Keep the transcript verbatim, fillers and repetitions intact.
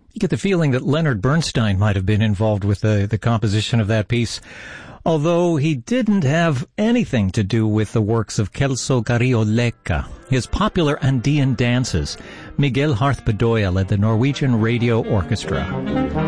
You get the feeling that Leonard Bernstein might have been involved with the, the composition of that piece, although he didn't have anything to do with the works of Celso Carioleca. His popular Andean dances. Miguel Harth Bedoya led the Norwegian Radio Orchestra.